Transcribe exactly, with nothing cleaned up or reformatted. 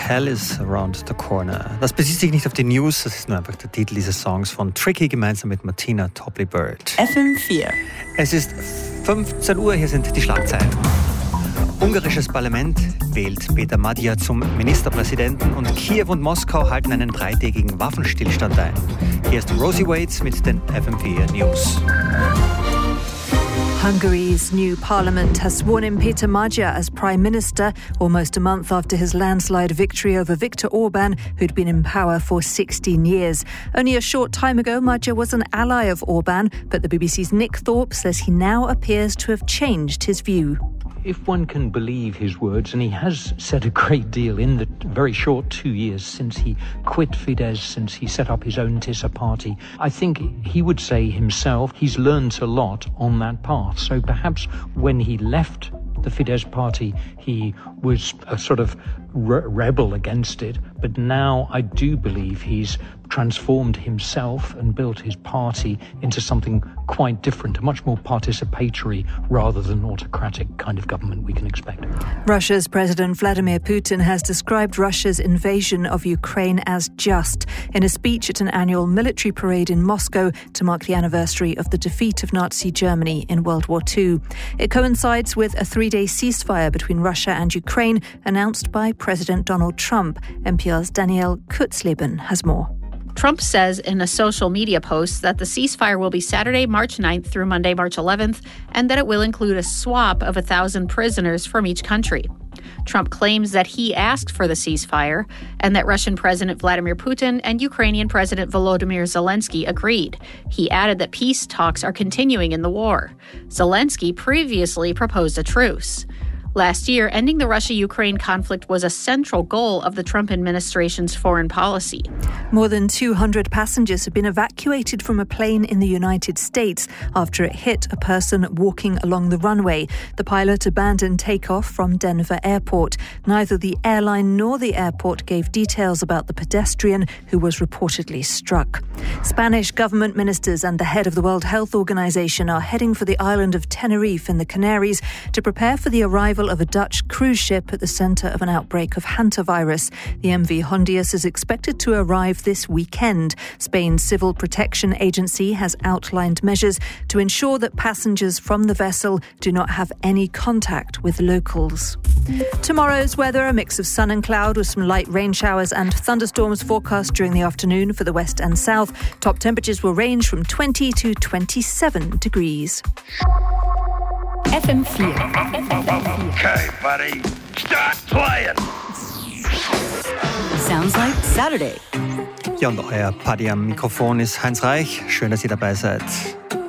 Hell is around the corner. Das bezieht sich nicht auf die News, das ist nur einfach der Titel dieses Songs von Tricky gemeinsam mit Martina Topley-Bird. F M vier. Es ist fünfzehn Uhr, hier sind die Schlagzeilen. Ungarisches Parlament wählt Peter Magyar zum Ministerpräsidenten und Kiew und Moskau halten einen dreitägigen Waffenstillstand ein. Hier ist Rosie Waits mit den F M vier News. Hungary's new parliament has sworn in Peter Magyar as Prime Minister almost a month after his landslide victory over Viktor Orban, who'd been in power for sixteen years. Only a short time ago, Magyar was an ally of Orban, but the B B C's Nick Thorpe says he now appears to have changed his view. If one can believe his words, and he has said a great deal in the very short two years since he quit Fidesz, since he set up his own Tisza party, I think he would say himself he's learned a lot on that path. So perhaps when he left the Fidesz party, he was a sort of re- rebel against it. But now I do believe he's transformed himself and built his party into something quite different, a much more participatory rather than autocratic kind of government we can expect. Russia's President Vladimir Putin has described Russia's invasion of Ukraine as just in a speech at an annual military parade in Moscow to mark the anniversary of the defeat of Nazi Germany in World War Two. It coincides with a three-day ceasefire between Russia and Ukraine announced by President Donald Trump. N P R's Danielle Kutzleben has more. Trump says in a social media post that the ceasefire will be Saturday, March ninth through Monday, March eleventh, and that it will include a swap of a thousand prisoners from each country. Trump claims that he asked for the ceasefire and that Russian President Vladimir Putin and Ukrainian President Volodymyr Zelensky agreed. He added that peace talks are continuing in the war. Zelensky previously proposed a truce. Last year, ending the Russia-Ukraine conflict was a central goal of the Trump administration's foreign policy. More than two hundred passengers have been evacuated from a plane in the United States after it hit a person walking along the runway. The pilot abandoned takeoff from Denver Airport. Neither the airline nor the airport gave details about the pedestrian who was reportedly struck. Spanish government ministers and the head of the World Health Organization are heading for the island of Tenerife in the Canaries to prepare for the arrival of a Dutch cruise ship at the centre of an outbreak of hantavirus. The M V Hondius is expected to arrive this weekend. Spain's Civil Protection Agency has outlined measures to ensure that passengers from the vessel do not have any contact with locals. Tomorrow's weather, a mix of sun and cloud with some light rain showers and thunderstorms forecast during the afternoon for the west and south. Top temperatures will range from twenty to twenty-seven degrees. F M vier. Okay, buddy, start playing. Sounds like Saturday. Ja, und euer Paddy am Mikrofon ist Heinz Reich. Schön, dass ihr dabei seid.